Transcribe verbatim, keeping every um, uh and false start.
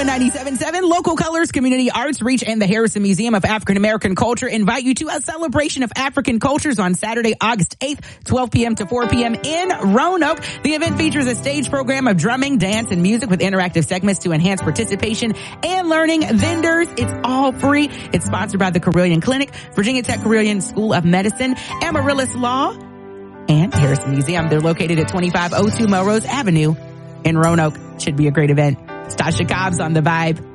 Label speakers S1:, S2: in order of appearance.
S1: Movement ninety-seven point seven, Local Colors, Community Arts, Reach, and the Harrison Museum of African American Culture invite you to a celebration of African cultures on Saturday, August eighth, twelve p.m. to four p.m. in Roanoke. The event features a stage program of drumming, dance, and music with interactive segments to enhance participation and learning. Vendors, it's all free. It's sponsored by the Carilion Clinic, Virginia Tech Carilion School of Medicine, Amaryllis Law, and Harrison Museum. They're located at twenty-five oh two Melrose Avenue in Roanoke. Should be a great event. It's Tasha Cobbs on The Vibe.